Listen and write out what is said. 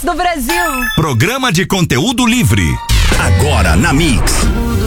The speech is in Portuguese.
do Brasil. Programa de conteúdo livre. Agora na Mix.